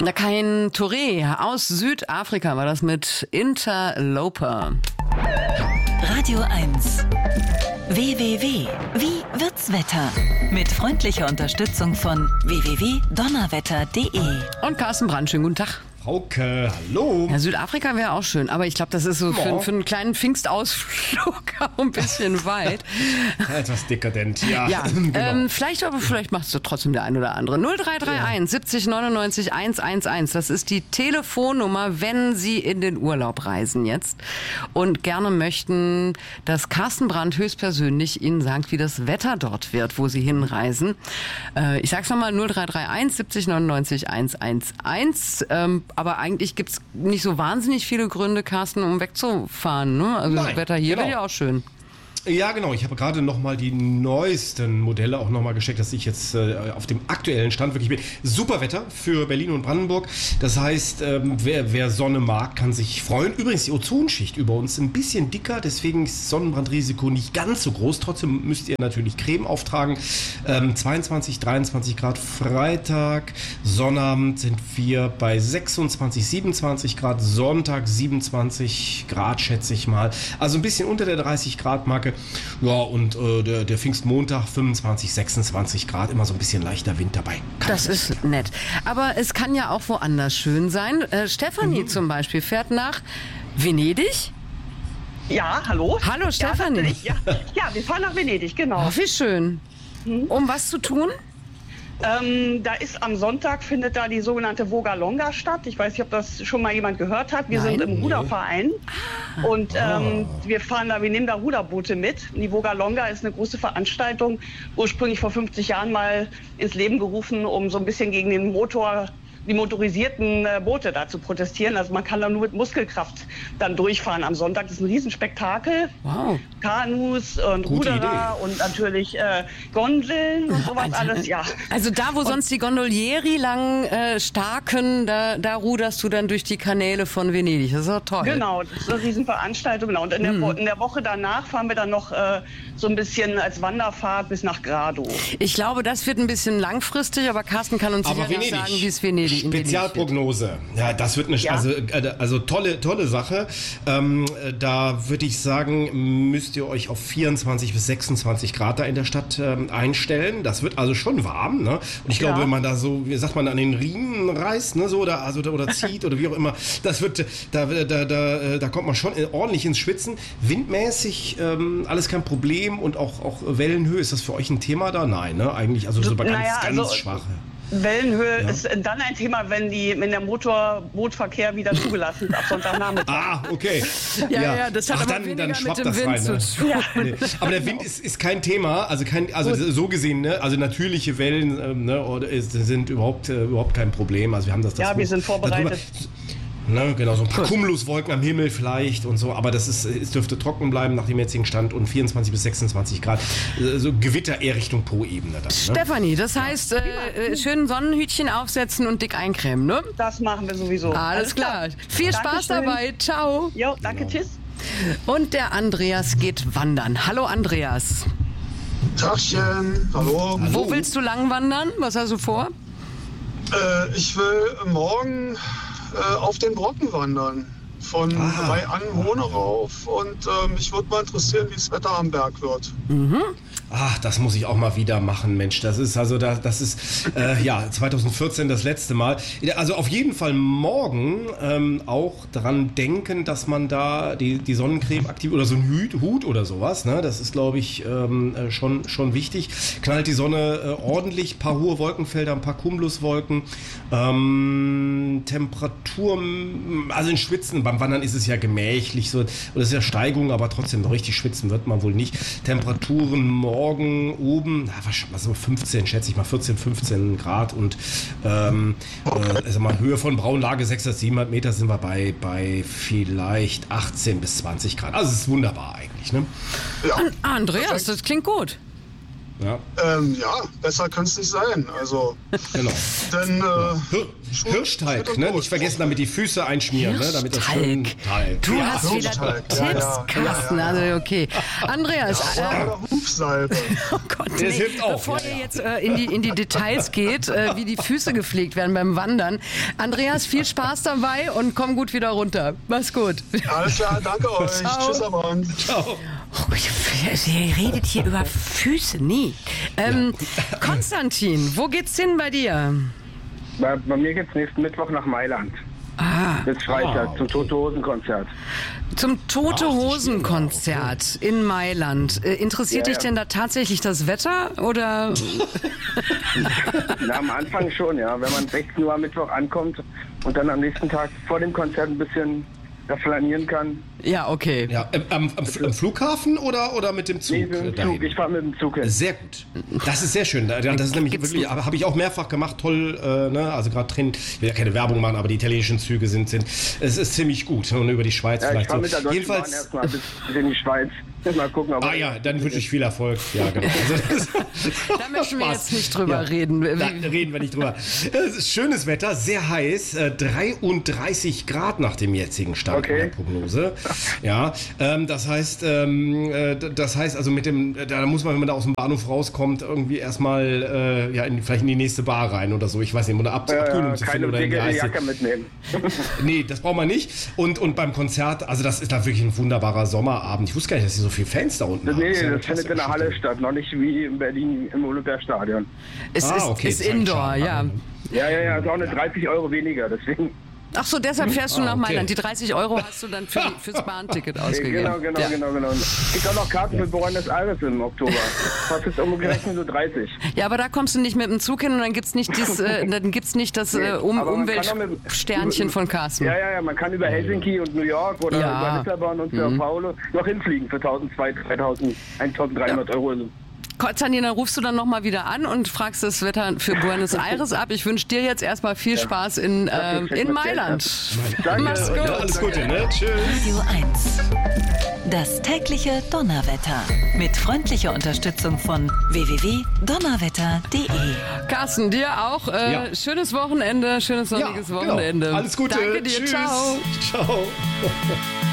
Kein Touré aus Südafrika war das mit Interloper. Radio 1. WWW. Wie wird's Wetter? Mit freundlicher Unterstützung von www.donnerwetter.de. Und Carsten Brandt, schönen guten Tag. Frauke, hallo. Ja, Südafrika wäre auch schön, aber ich glaube, das ist so für einen kleinen Pfingstausflug auch ein bisschen weit. Etwas dekadent, ja. Ja, genau. Vielleicht macht es trotzdem der ein oder andere. 0331 70 99 111, das ist die Telefonnummer, wenn Sie in den Urlaub reisen jetzt und gerne möchten, dass Carsten Brandt höchstpersönlich Ihnen sagt, wie das Wetter dort wird, wo Sie hinreisen. Ich sag's nochmal, 0331 70 99 111. Aber eigentlich gibt's nicht so wahnsinnig viele Gründe, Carsten, um wegzufahren. Ne? Also Nein, das Wetter hier wird ja auch schön. Ja, genau. Ich habe gerade nochmal die neuesten Modelle auch nochmal gecheckt, dass ich jetzt auf dem aktuellen Stand wirklich bin. Super Wetter für Berlin und Brandenburg. Das heißt, wer Sonne mag, kann sich freuen. Übrigens, die Ozonschicht über uns ein bisschen dicker, deswegen ist das Sonnenbrandrisiko nicht ganz so groß. Trotzdem müsst ihr natürlich Creme auftragen. 22, 23 Grad Freitag. Sonnabend sind wir bei 26, 27 Grad. Sonntag 27 Grad, schätze ich mal. Also ein bisschen unter der 30 Grad Marke. Ja, und der Pfingstmontag 25, 26 Grad, immer so ein bisschen leichter Wind dabei. Das ist nett. Aber es kann ja auch woanders schön sein. Stefanie zum Beispiel fährt nach Venedig. Ja, hallo. Hallo Stefanie. Ja, wir fahren nach Venedig, genau. Oh, wie schön. Um was zu tun? Da ist am Sonntag, findet da die sogenannte Voga Longa statt. Ich weiß nicht, ob das schon mal jemand gehört hat. Wir sind im Ruderverein und wir nehmen da Ruderboote mit. Die Voga Longa ist eine große Veranstaltung, ursprünglich vor 50 Jahren mal ins Leben gerufen, um so ein bisschen gegen die motorisierten Boote da zu protestieren. Also man kann da nur mit Muskelkraft dann durchfahren am Sonntag. Das ist ein Riesenspektakel. Wow. Kanus und Ruderer und natürlich Gondeln und sowas alles, ja. Also da, wo sonst die Gondolieri lang starken, da ruderst du dann durch die Kanäle von Venedig. Das ist doch toll. Genau, das ist eine Riesenveranstaltung. Genau. Und in der Woche danach fahren wir dann noch so ein bisschen als Wanderfahrt bis nach Grado. Ich glaube, das wird ein bisschen langfristig, aber Carsten kann uns sicher sagen, wie es Venedig Spezialprognose. Ja, das wird also tolle Sache. Da würde ich sagen, müsst ihr euch auf 24 bis 26 Grad da in der Stadt einstellen. Das wird also schon warm, ne? Und ich glaube, wenn man da so, wie sagt man, an den Riemen reißt, ne, so oder zieht oder wie auch immer, das wird da kommt man schon ordentlich ins Schwitzen. Windmäßig alles kein Problem und auch Wellenhöhe, ist das für euch ein Thema da? Nein, ne? Eigentlich also so ganz schwache. Wellenhöhe ist dann ein Thema, wenn der Motorbootverkehr wieder zugelassen ist ab Sonntagnachmittag. Ah, okay. Ja, das hat aber weniger mit dem Wind zu tun. Ja. Nee. Aber der Wind ist kein Thema, also so gesehen, ne? Also natürliche Wellen sind überhaupt kein Problem. Also wir haben das. Ja, wir sind vorbereitet. Ne, genau, so ein paar Cumuluswolken am Himmel vielleicht und so, aber es dürfte trocken bleiben nach dem jetzigen Stand und 24 bis 26 Grad, so Gewitter eher Richtung Po-Ebene dann. Ne? Stefanie, das heißt, schön Sonnenhütchen aufsetzen und dick eincremen, ne? Das machen wir sowieso. Alles klar. Viel Spaß dabei. Ciao. Jo, danke, tschüss. Und der Andreas geht wandern. Hallo Andreas. Tagchen, hallo. Wo willst du lang wandern? Was hast du vor? Ich will morgen auf den Brocken wandern. Von Rhein an Hohne rauf. Und mich würde mal interessieren, wie das Wetter am Berg wird. Ach, das muss ich auch mal wieder machen, Mensch. Das ist 2014 das letzte Mal. Also auf jeden Fall morgen auch dran denken, dass man da die Sonnencreme aktiv oder so ein Hut oder sowas, ne? Das ist, glaube ich, schon wichtig. Knallt die Sonne ordentlich, paar hohe Wolkenfelder, ein paar Cumuluswolken. Temperatur, also in Schwitzen, beim Wandern ist es ja gemächlich, so, oder ist ja Steigung, aber trotzdem noch richtig schwitzen wird man wohl nicht. Temperaturen morgen oben, was so 15, schätze ich mal, 14, 15 Grad und also mal Höhe von Braunlage 600, 700 Meter sind wir bei vielleicht 18 bis 20 Grad. Also es ist wunderbar eigentlich, ne? Ja. Andreas, das klingt gut. Ja. Ja, besser könnte es nicht sein. Also, Genau. denn Hirschtalg, ne? Nicht vergessen, damit die Füße einschmieren, ne? Damit das schön Talg. Du hast wieder Hirschtalg. Tipps, Carsten. Also okay. Andreas, oder Hufsalbe. oh Gott, Das hilft auch, bevor ja, ihr jetzt in die Details geht, wie die Füße gepflegt werden beim Wandern. Andreas, viel Spaß dabei und komm gut wieder runter. Mach's gut. Alles klar, danke euch. Ciao. Tschüss, Amand. Ciao. Oh, ihr redet hier über Füße, nie. Konstantin, wo geht's hin bei dir? Bei mir geht's nächsten Mittwoch nach Mailand. Bis Freitag zum Tote Hosen Konzert. Zum Tote Hosen Konzert in Mailand. Interessiert dich denn da tatsächlich das Wetter oder? Na, am Anfang schon, ja. Wenn man 16 Uhr am Mittwoch ankommt und dann am nächsten Tag vor dem Konzert ein bisschen da flanieren kann. Ja, okay. Ja, am Flughafen oder mit dem Zug? Nee, mit dem dahin? Zug. Ich fahre mit dem Zug hin. Sehr gut. Das ist sehr schön. Das ist nämlich wirklich, habe ich auch mehrfach gemacht, toll, ne? Also gerade drin, ich will ja keine Werbung machen, aber die italienischen Züge es ist ziemlich gut. Und über die Schweiz Ja, ich vielleicht fahre so. mit der Deutschen Bahn Jedenfalls, erstmal bis in die Schweiz. Mal gucken, ob ja, dann wünsche ich viel Erfolg. Ja, genau. Also, Da möchten wir Spaß. jetzt nicht drüber reden. Da reden wir nicht drüber. Es ist schönes Wetter, sehr heiß, 33 Grad nach dem jetzigen Stand der Prognose. Ja, das heißt also mit dem, da muss man, wenn man da aus dem Bahnhof rauskommt, irgendwie erstmal vielleicht in die nächste Bar rein oder so. Ich weiß nicht, um eine Abkühlung zu finden oder in die Jacke mitnehmen. Nee, das braucht man nicht. Und beim Konzert, also das ist da wirklich ein wunderbarer Sommerabend. Ich wusste gar nicht, dass sie so viele Fans da unten haben. Nee, Das ist ja eine das findet klasse in der Halle Geschichte. statt, noch nicht wie in Berlin im Olympiastadion. Es okay, ist das ist ein Indoor, Charme. ja. Ja, ist auch eine 30 Euro weniger, deswegen. Ach so, deshalb fährst du nach okay. Mailand. Die 30 Euro hast du dann fürs Bahnticket ausgegeben. Genau. Ja. Es gibt auch noch Karten für Buenos Aires im Oktober. Kostet umgerechnet so 30. Ja, aber da kommst du nicht mit dem Zug hin und dann gibt's nicht das aber man kann auch Umweltsternchen von Carsten. Ja, man kann über Helsinki und New York oder über Lissabon und Sao Paulo noch hinfliegen für 1.200, 3.000, 1.300 Euro. Konstantin, dann rufst du dann nochmal wieder an und fragst das Wetter für Buenos Aires ab. Ich wünsche dir jetzt erstmal viel Spaß in Mailand. Danke. Mach's gut. Ja, alles Gute, ne? Tschüss. Radio 1. Das tägliche Donnerwetter. Mit freundlicher Unterstützung von www.donnerwetter.de. Carsten, dir auch. Schönes Wochenende, schönes sonniges Wochenende. Genau. Alles Gute. Danke dir. Tschüss. Ciao. Ciao.